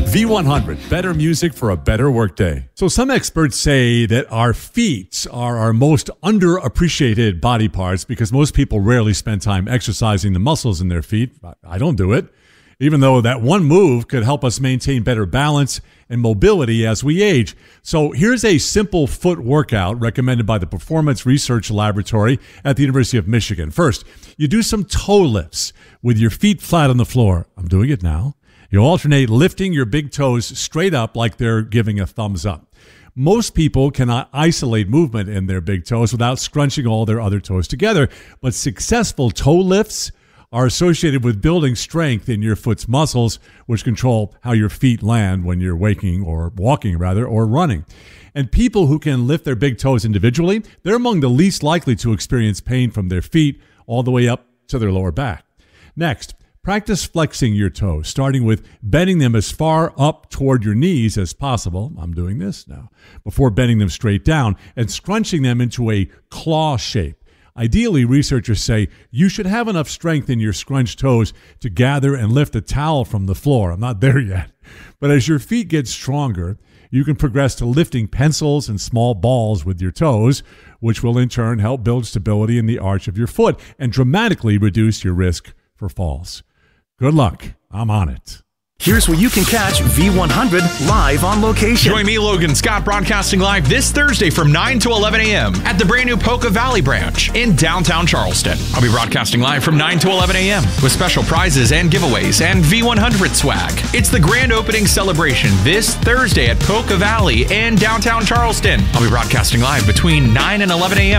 V100, better music for a better workday. So some experts say that our feet are our most underappreciated body parts because most people rarely spend time exercising the muscles in their feet. I don't do it, even though that one move could help us maintain better balance and mobility as we age. So here's a simple foot workout recommended by the Performance Research Laboratory at the University of Michigan. First, you do some toe lifts with your feet flat on the floor. I'm doing it now. You alternate lifting your big toes straight up like they're giving a thumbs up. Most people cannot isolate movement in their big toes without scrunching all their other toes together, but successful toe lifts are associated with building strength in your foot's muscles, which control how your feet land when you're walking or running. And people who can lift their big toes individually, they're among the least likely to experience pain from their feet all the way up to their lower back. Next, practice flexing your toes, starting with bending them as far up toward your knees as possible. I'm doing this now. Before bending them straight down and scrunching them into a claw shape. Ideally, researchers say you should have enough strength in your scrunched toes to gather and lift a towel from the floor. I'm not there yet. But as your feet get stronger, you can progress to lifting pencils and small balls with your toes, which will in turn help build stability in the arch of your foot and dramatically reduce your risk for falls. Good luck. I'm on it. Here's where you can catch V100 live on location. Join me, Logan Scott, broadcasting live this Thursday from 9 to 11 a.m. at the brand new Poca Valley branch in downtown Charleston. I'll be broadcasting live from 9 to 11 a.m. with special prizes and giveaways and V100 swag. It's the grand opening celebration this Thursday at Poca Valley in downtown Charleston. I'll be broadcasting live between 9 and 11 a.m.